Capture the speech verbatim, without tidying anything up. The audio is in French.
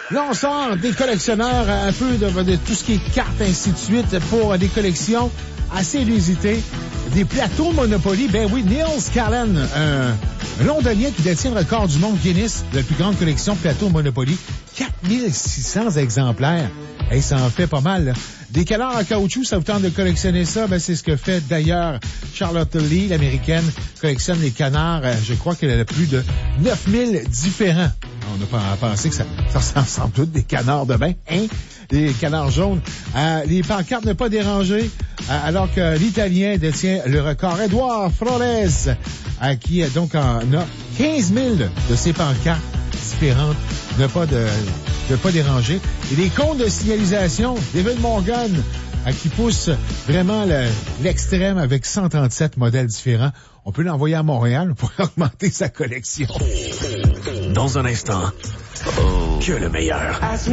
Là, on sort des collectionneurs un peu de, de tout ce qui est cartes, ainsi de suite, pour des collections assez inusitées. Des plateaux Monopoly. Ben oui, Neil Scallan, un Londonien qui détient le record du monde Guinness de la plus grande collection de plateaux Monopoly. quatre mille six cents exemplaires. Hey, ça en fait pas mal, là. Des canards en caoutchouc, ça vous tente de collectionner ça? Ben, c'est ce que fait d'ailleurs Charlotte Lee, l'américaine, collectionne les canards. Je crois qu'elle a plus de neuf mille différents. On a pas pensé que ça, ça ressemble tous des canards de bain, hein? Des canards jaunes. Euh, les pancartes ne pas dérangées, euh, alors que l'Italien détient le record. Edouard Flores, euh, qui donc en a quinze mille de ces pancartes différentes, ne pas de, de pas déranger. Et les comptes de signalisation, David Morgan, euh, qui pousse vraiment le, l'extrême avec cent trente-sept modèles différents. On peut l'envoyer à Montréal pour augmenter sa collection. Dans un instant, oh, que le meilleur.